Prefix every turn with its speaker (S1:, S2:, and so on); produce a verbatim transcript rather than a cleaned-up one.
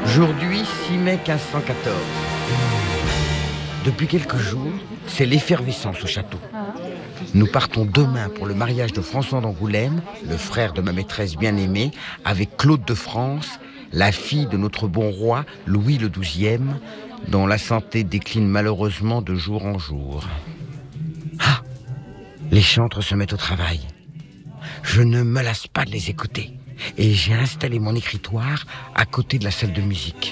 S1: Aujourd'hui, six mai mille cinq cent quatorze. Depuis quelques jours, c'est l'effervescence au château. Nous partons demain pour le mariage de François d'Angoulême, le frère de ma maîtresse bien-aimée, avec Claude de France, la fille de notre bon roi Louis le douzième, dont la santé décline malheureusement de jour en jour. Ah, les chantres se mettent au travail. Je ne me lasse pas de les écouter et j'ai installé mon écritoire à côté de la salle de musique.